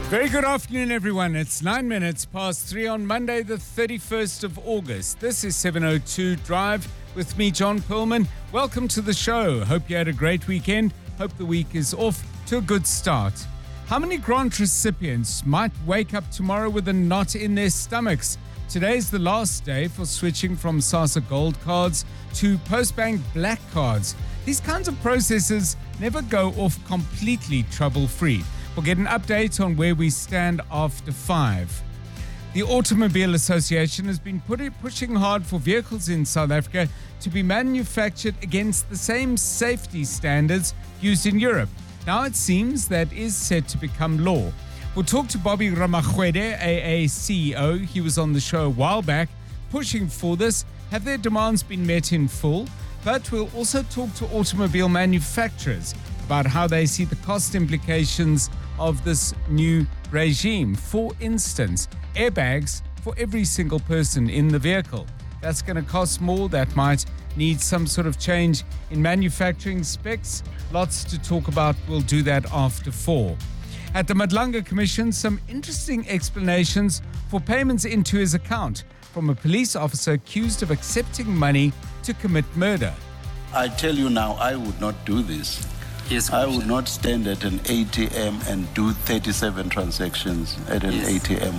Very good afternoon, everyone. It's 9 minutes past 3 on Monday, the 31st of August. This is 702 Drive with me, John Perlman. Welcome to the show. Hope you had a great weekend. Hope the week is off to a good start. How many grant recipients might wake up tomorrow with a knot in their stomachs? Today's the last day for switching from SASSA Gold cards to Postbank Black cards. These kinds of processes never go off completely trouble-free. We'll get an update on where we stand after 5. The Automobile Association has been pushing hard for vehicles in South Africa to be manufactured against the same safety standards used in Europe. Now it seems that is set to become law. We'll talk to Bobby Ramachwede, AA CEO. He was on the show a while back pushing for this. Have their demands been met in full? But we'll also talk to automobile manufacturers about how they see the cost implications of this new regime. For instance, airbags for every single person in the vehicle. That's going to cost more. That might need some sort of change in manufacturing specs. Lots to talk about. We'll do that after 4. At the Madlanga Commission, some interesting explanations for payments into his account from a police officer accused of accepting money to commit murder. I tell you now, I would not do this. Yes, I would not stand at an ATM and do 37 transactions at an ATM.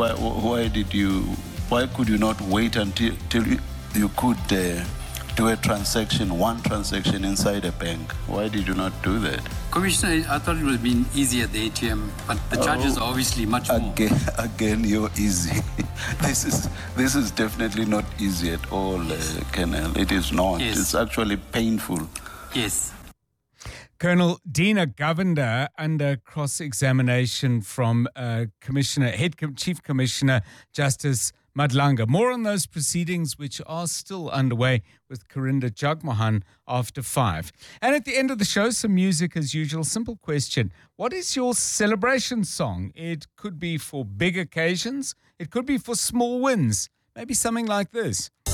Why could you not wait until you could do a transaction, one transaction inside a bank? Why did you not do that? Commissioner, I thought it would have been easy at the ATM, but the charges are obviously much more. Again, you're easy. This is definitely not easy at all, Kenel. It is not. Yes. It's actually painful. Yes. Colonel Dina Govender under cross-examination from Chief Commissioner Justice Madlanga. More on those proceedings, which are still underway, with Karinda Jagmohan after 5. And at the end of the show, some music as usual. Simple question. What is your celebration song? It could be for big occasions. It could be for small wins. Maybe something like this.